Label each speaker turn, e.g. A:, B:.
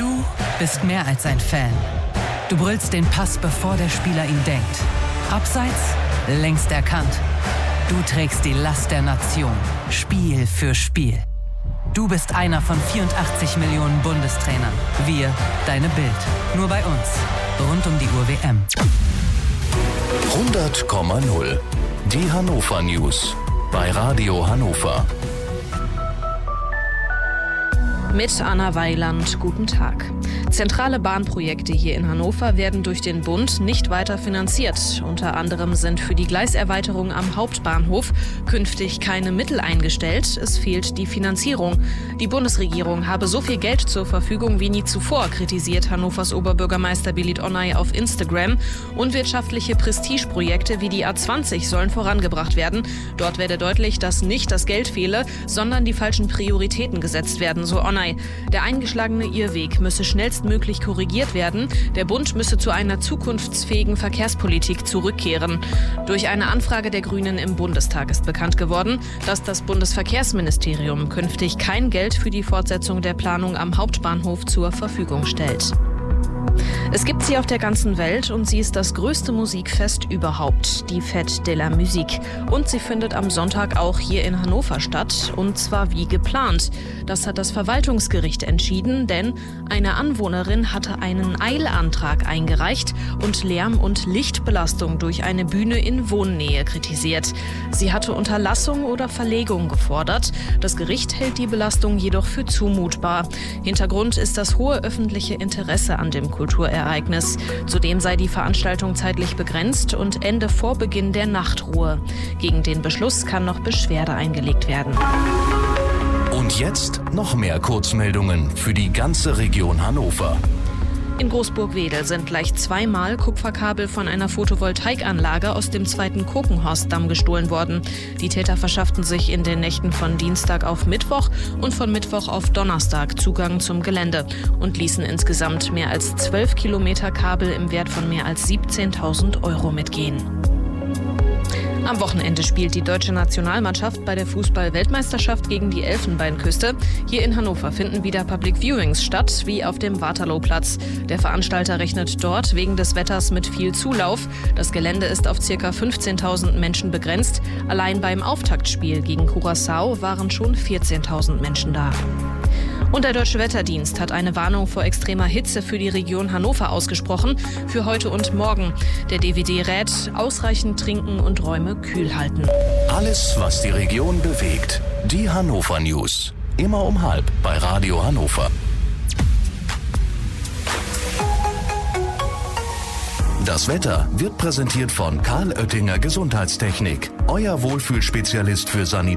A: Du bist mehr als ein Fan. Du brüllst den Pass, bevor der Spieler ihn denkt. Abseits, längst erkannt. Du trägst die Last der Nation, Spiel für Spiel. Du bist einer von 84 Millionen Bundestrainern. Wir, deine Bild. Nur bei uns. Rund um die Uhr WM.
B: 100,0. Die Hannover News. Bei Radio Hannover.
C: Mit Anna Weiland, guten Tag. Zentrale Bahnprojekte hier in Hannover werden durch den Bund nicht weiter finanziert. Unter anderem sind für die Gleiserweiterung am Hauptbahnhof künftig keine Mittel eingestellt. Es fehlt die Finanzierung. Die Bundesregierung habe so viel Geld zur Verfügung wie nie zuvor, kritisiert Hannovers Oberbürgermeister Belit Onay auf Instagram. Unwirtschaftliche Prestigeprojekte wie die A20 sollen vorangebracht werden. Dort werde deutlich, dass nicht das Geld fehle, sondern die falschen Prioritäten gesetzt werden, so Onay. Der eingeschlagene Irrweg müsse schnellstmöglich korrigiert werden. Der Bund müsse zu einer zukunftsfähigen Verkehrspolitik zurückkehren. Durch eine Anfrage der Grünen im Bundestag ist bekannt geworden, dass das Bundesverkehrsministerium künftig kein Geld für die Fortsetzung der Planung am Hauptbahnhof zur Verfügung stellt. Es gibt sie auf der ganzen Welt und sie ist das größte Musikfest überhaupt, die Fête de la Musique. Und sie findet am Sonntag auch hier in Hannover statt, und zwar wie geplant. Das hat das Verwaltungsgericht entschieden, denn eine Anwohnerin hatte einen Eilantrag eingereicht und Lärm- und Lichtbelastung durch eine Bühne in Wohnnähe kritisiert. Sie hatte Unterlassung oder Verlegung gefordert. Das Gericht hält die Belastung jedoch für zumutbar. Hintergrund ist das hohe öffentliche Interesse an dem Kulturereignis. Zudem sei die Veranstaltung zeitlich begrenzt und ende vor Beginn der Nachtruhe. Gegen den Beschluss kann noch Beschwerde eingelegt werden.
B: Und jetzt noch mehr Kurzmeldungen für die ganze Region Hannover.
C: In Großburg-Wedel sind gleich zweimal Kupferkabel von einer Photovoltaikanlage aus dem 2. Kokenhorstdamm gestohlen worden. Die Täter verschafften sich in den Nächten von Dienstag auf Mittwoch und von Mittwoch auf Donnerstag Zugang zum Gelände und ließen insgesamt mehr als 12 Kilometer Kabel im Wert von mehr als 17.000 € mitgehen. Am Wochenende spielt die deutsche Nationalmannschaft bei der Fußball-Weltmeisterschaft gegen die Elfenbeinküste. Hier in Hannover finden wieder Public Viewings statt, wie auf dem Waterlooplatz. Der Veranstalter rechnet dort wegen des Wetters mit viel Zulauf. Das Gelände ist auf ca. 15.000 Menschen begrenzt. Allein beim Auftaktspiel gegen Curaçao waren schon 14.000 Menschen da. Und der Deutsche Wetterdienst hat eine Warnung vor extremer Hitze für die Region Hannover ausgesprochen, für heute und morgen. Der DWD rät, ausreichend trinken und Räume kühl halten.
B: Alles, was die Region bewegt. Die Hannover News. Immer um 12:30 bei Radio Hannover. Das Wetter wird präsentiert von Karl Oettinger Gesundheitstechnik. Euer Wohlfühlspezialist für Sanität.